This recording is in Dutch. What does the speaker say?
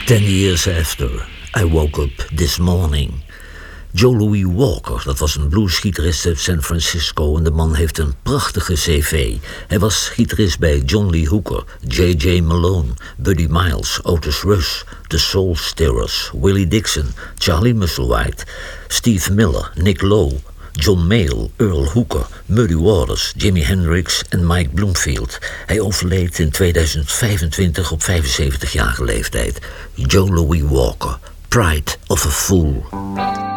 10 years after, I woke up this morning. Joe Louis Walker, dat was een bluesgitarist uit San Francisco en de man heeft een prachtige cv. Hij was gitarist bij John Lee Hooker, J.J. Malone, Buddy Miles, Otis Rush, The Soul Stirrers, Willie Dixon, Charlie Musselwhite, Steve Miller, Nick Lowe, John Mayall, Earl Hooker, Muddy Waters, Jimi Hendrix en Mike Bloomfield. Hij overleed in 2025 op 75-jarige leeftijd. Joe Louis Walker, Pride of a Fool.